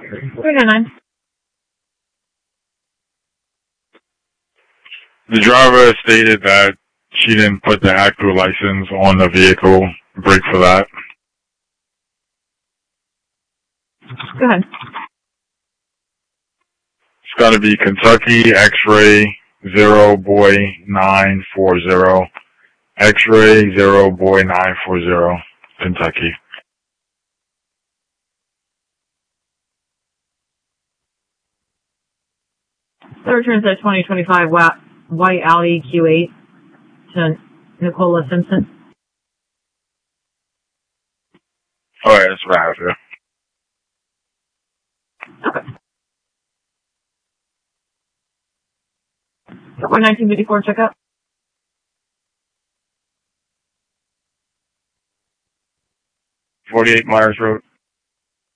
399. The driver stated that she didn't put the active license on the vehicle. Break for that. Go ahead. It's got to be Kentucky X-ray 0 boy 940. X-ray 0 boy 940. Kentucky. The returns a 2025 white Audi Q8 to Nicola Simpson. Oh, yeah, that's what I have here. Okay. 1954 checkup. 48 Myers Road.